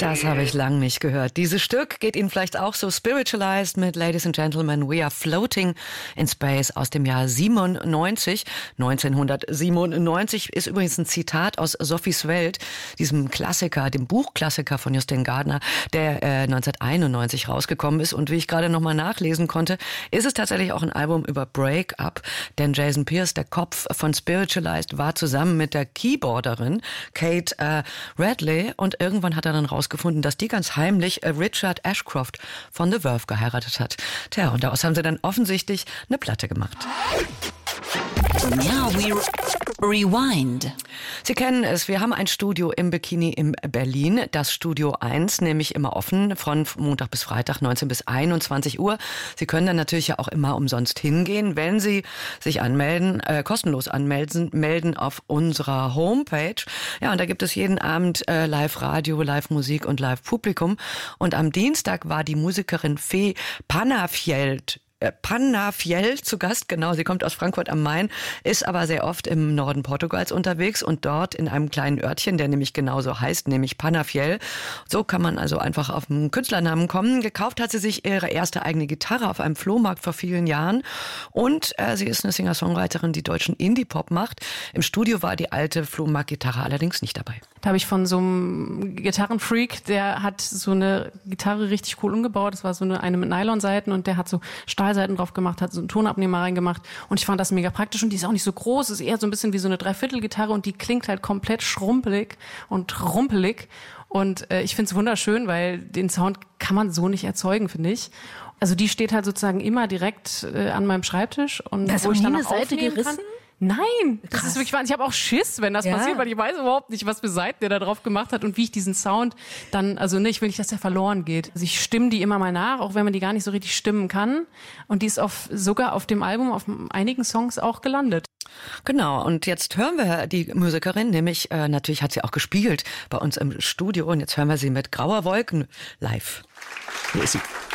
Das habe ich lang nicht gehört. Dieses Stück geht Ihnen vielleicht auch so. Spiritualized mit Ladies and Gentlemen, We Are Floating in Space aus dem Jahr 97. 1997 ist übrigens ein Zitat aus Sophies Welt, diesem Klassiker, dem Buchklassiker von Justin Gardner, der 1991 rausgekommen ist. Und wie ich gerade nochmal nachlesen konnte, ist es tatsächlich auch ein Album über Break-up. Denn Jason Pierce, der Kopf von Spiritualized, war zusammen mit der Keyboarderin Kate Radley und irgendwann hat er dann rausgefunden, dass die ganz heimlich Richard Ashcroft von The Verve geheiratet hat. Tja, und daraus haben sie dann offensichtlich eine Platte gemacht. Now we rewind. Sie kennen es, wir haben ein Studio im Bikini in Berlin, das Studio 1, nämlich immer offen von Montag bis Freitag, 19 bis 21 Uhr. Sie können dann natürlich ja auch immer umsonst hingehen, wenn Sie sich anmelden, kostenlos melden auf unserer Homepage. Ja, und da gibt es jeden Abend Live-Radio, Live-Musik und Live-Publikum. Und am Dienstag war die Musikerin Fee Pannafiel zu Gast, genau, sie kommt aus Frankfurt am Main, ist aber sehr oft im Norden Portugals unterwegs und dort in einem kleinen Örtchen, der nämlich genauso heißt, nämlich Pannafiel. So kann man also einfach auf einen Künstlernamen kommen. Gekauft hat sie sich ihre erste eigene Gitarre auf einem Flohmarkt vor vielen Jahren und sie ist eine Singer-Songwriterin, die deutschen Indie-Pop macht. Im Studio war die alte Flohmarkt-Gitarre allerdings nicht dabei. Da habe ich von so einem Gitarrenfreak, der hat so eine Gitarre richtig cool umgebaut. Das war so eine mit Nylonseiten und der hat so Stahlseiten drauf gemacht, hat so einen Tonabnehmer reingemacht und ich fand das mega praktisch und die ist auch nicht so groß, ist eher so ein bisschen wie so eine Dreiviertel-Gitarre und die klingt halt komplett schrumpelig und rumpelig und ich finde es wunderschön, weil den Sound kann man so nicht erzeugen, finde ich. Also die steht halt sozusagen immer direkt an meinem Schreibtisch und da ist wo ich dann eine Seite gerissen? Kann. Nein, das ist wirklich wahnsinnig. Ich habe auch Schiss, wenn das passiert, weil ich weiß überhaupt nicht, was für Seiten der da drauf gemacht hat und wie ich diesen Sound dann, also ich will nicht, dass der verloren geht. Also ich stimme die immer mal nach, auch wenn man die gar nicht so richtig stimmen kann. Und die ist sogar auf dem Album, auf einigen Songs auch gelandet. Genau, und jetzt hören wir die Musikerin, nämlich natürlich hat sie auch gespielt bei uns im Studio und jetzt hören wir sie mit Grauer Wolken live. Hier ist sie.